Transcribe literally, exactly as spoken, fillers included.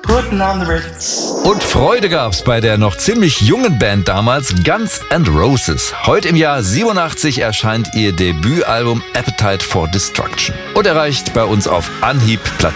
Putting on the bridge. Und Freude gab's bei der noch ziemlich jungen Band damals, Guns N' Roses. Heute im Jahr siebenundachtzig erscheint ihr Debütalbum Appetite for Destruction und erreicht bei uns auf Anhieb Platz